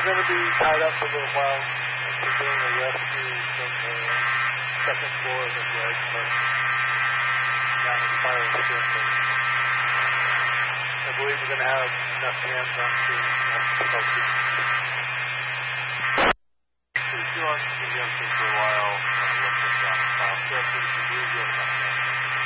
going to be tied up for a little while. We're doing a rescue from the second floor of the dredge, but down in the fire escape. I believe we're going to have enough hands on to help you. If you're on the for a while, look at that file. So if you do, you have enough hands on.